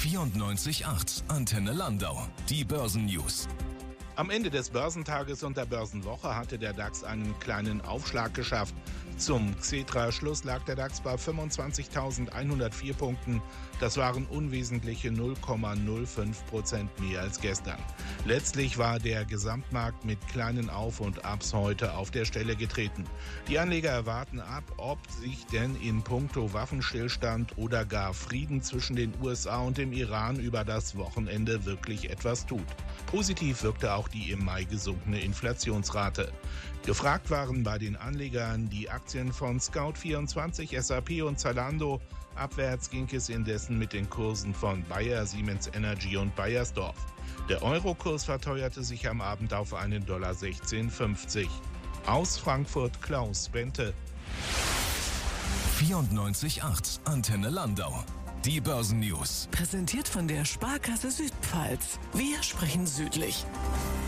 94.8 Antenne Landau. Die Börsennews. Am Ende des Börsentages und der Börsenwoche hatte der DAX einen kleinen Aufschlag geschafft. Zum Xetra-Schluss lag der DAX bei 25.104 Punkten. Das waren unwesentliche 0,05% mehr als gestern. Letztlich war der Gesamtmarkt mit kleinen Auf- und Abs heute auf der Stelle getreten. Die Anleger erwarten ab, ob sich denn in puncto Waffenstillstand oder gar Frieden zwischen den USA und dem Iran über das Wochenende wirklich etwas tut. Positiv wirkte auch die im Mai gesunkene Inflationsrate. Gefragt waren bei den Anlegern die Aktien von Scout24, SAP und Zalando. Abwärts ging es indessen mit den Kursen von Bayer, Siemens Energy und Bayersdorf. Der Eurokurs verteuerte sich am Abend auf einen $16,50. Aus Frankfurt Klaus Bente. 94.8 Antenne Landau. Die Börsennews. Präsentiert von der Sparkasse Südpfalz. Wir sprechen südlich.